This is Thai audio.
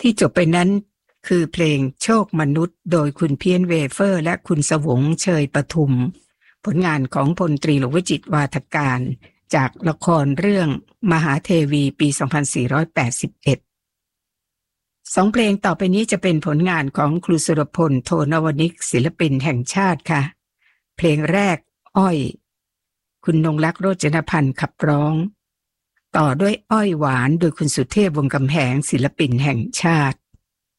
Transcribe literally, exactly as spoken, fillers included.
ที่จบไปนั้นคือเพลงโชคมนุษย์โดยคุณเพี้ยนเวเฟอร์และคุณสวงเชยปทุมผลงานของพลตรีหลวงวิจิตรวาทการจากละครเรื่องมหาเทวีปีสองพันสี่ร้อยแปดสิบเอ็ดสองเพลงต่อไปนี้จะเป็นผลงานของครูสุรพลโทนวนิกศิลปินแห่งชาติค่ะเพลงแรกอ้อยคุณนงลักษณ์โรจนพันธ์ขับร้องต่อด้วยอ้อยหวานโดยคุณสุเทพวงศ์กำแหงศิลปินแห่งชาติ